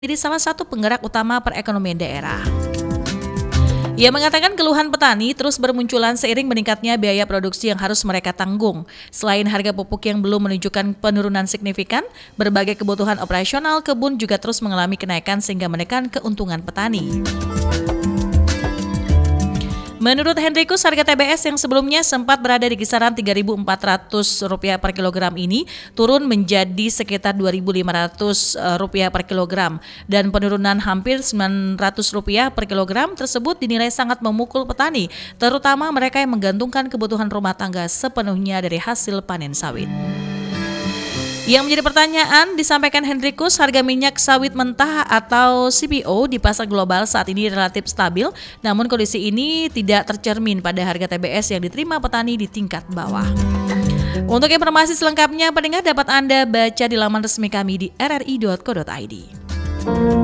Jadi salah satu penggerak utama perekonomian daerah. Ia mengatakan keluhan petani terus bermunculan seiring meningkatnya biaya produksi yang harus mereka tanggung. Selain harga pupuk yang belum menunjukkan penurunan signifikan, berbagai kebutuhan operasional kebun juga terus mengalami kenaikan sehingga menekan keuntungan petani. Menurut Hendrikus, harga TBS yang sebelumnya sempat berada di kisaran Rp3.400 per kilogram ini turun menjadi sekitar Rp2.500 per kilogram dan penurunan hampir Rp900 per kilogram tersebut dinilai sangat memukul petani, terutama mereka yang menggantungkan kebutuhan rumah tangga sepenuhnya dari hasil panen sawit. Yang menjadi pertanyaan disampaikan Hendrikus, harga minyak sawit mentah atau CPO di pasar global saat ini relatif stabil, namun kondisi ini tidak tercermin pada harga TBS yang diterima petani di tingkat bawah. Untuk informasi selengkapnya, pendengar dapat Anda baca di laman resmi kami di rri.co.id.